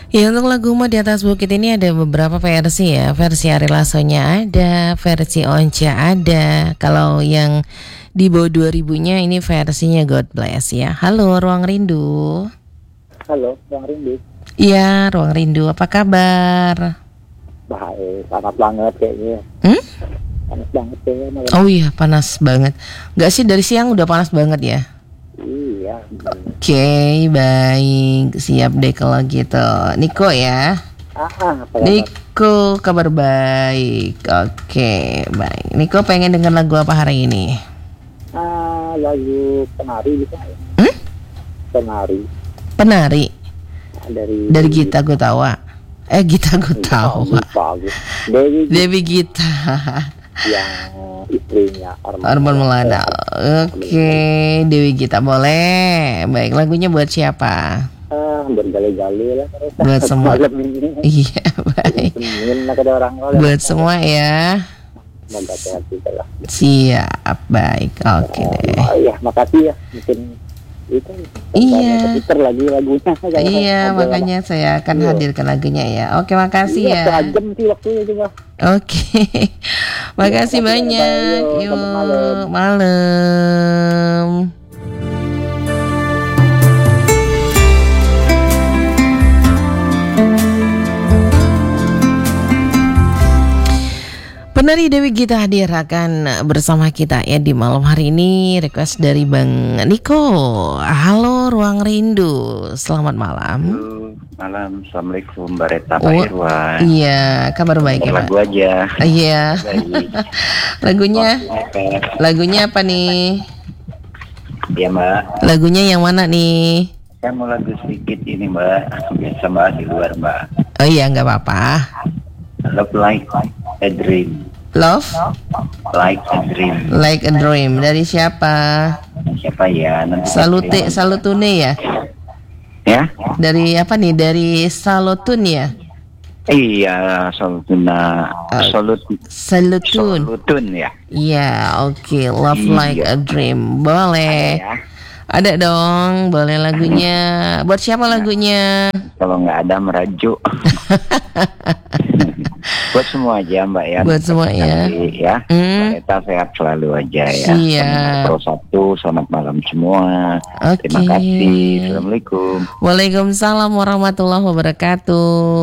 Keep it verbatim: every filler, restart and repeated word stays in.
Ya, untuk lagu Rumah di Atas Bukit ini ada beberapa versi ya. Versi Ari Lasso-nya ada, versi Once ada. Kalau yang di bawah dua ribunya ini versinya God Bless ya. Halo Ruang Rindu. Halo, Bang Rindu. Iya, Ruang Rindu, apa kabar? Baik, panas banget kayaknya. Hmm? Panas banget kayaknya malam. Oh iya, panas banget. Enggak sih, dari siang udah panas banget ya? Iya. Oke, baik. Siap deh kalau gitu. Niko ya. Ah, ah, apa ya, Bang? Niko, kabar baik. Oke, baik. Niko pengen denger lagu apa hari ini? Ah, lagu penari bisa ya? Hmm? Penari. Penari. Nah, dari Dari Gita Gutawa. Eh, Gita Gutawa. Lupa, lupa. Dewi Dewi Gita. yang istrinya Arman, Arman Maulana. Oke, Dewi Gita boleh. Baik, lagunya buat siapa? Ah, bergali-gali lah. Buat semua. Malam ini. Iya, baik. Temenin lah ada orang lain. Buat semua ya. Semoga sehat juga lah. Siap, baik. Oke deh. Oh, iya, makasih ya. Mungkin itu. Iya. Puter lagi lagunya. Iya, Ada makanya saya akan Iya. hadirkan lagunya ya. Oke, makasih Iya, ya. setengah jam sih waktunya coba. Oke. Makasih Iya, banyak. yuk, Yuk, selamat malam. malam. Penari Dewi Gita hadir akan bersama kita ya di malam hari ini. Request dari Bang Niko. Halo Ruang Rindu, selamat malam. Halo, malam. Assalamualaikum Mbak Reta, Pak Oh, Irwan. Iya, kabar baik ya Pak. Lagu aja. Iya. Baik. Lagunya, Oke. lagunya apa nih? Ya Mbak, Lagunya yang mana nih? saya mau lagu sedikit ini Mbak. Biasa Mbak di luar Mbak. Oh iya, nggak apa-apa. Love Like a Dream. Love Like a Dream. Like a Dream dari siapa? Siapa ya? Nanti Salute, Salutune ya? Ya? Dari apa nih? Dari Salutun ya? Iya, Solutuna. Uh, Solut. Salutun. Solutun ya. Iya, oke. Love Iya. Like a Dream. Boleh. Ya. Ada dong, boleh lagunya. Buat siapa lagunya? Kalau nggak ada merajuk. Buat semua aja Mbak ya. Buat semua ya. Nanti, ya. Hmm. Mbak Eta sehat selalu aja ya. Siap. Pro satu, selamat malam semua. Oke. Terima kasih. Assalamualaikum. Waalaikumsalam warahmatullahi wabarakatuh.